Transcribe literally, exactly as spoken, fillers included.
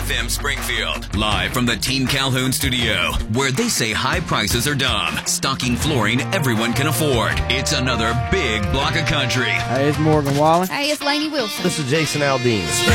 F M Springfield. Live from the Team Calhoun studio, where they say high prices are dumb. Stocking flooring everyone can afford. It's another big block of country. Hey, it's Morgan Wallen. Hey, it's Lainey Wilson. This is Jason Aldean.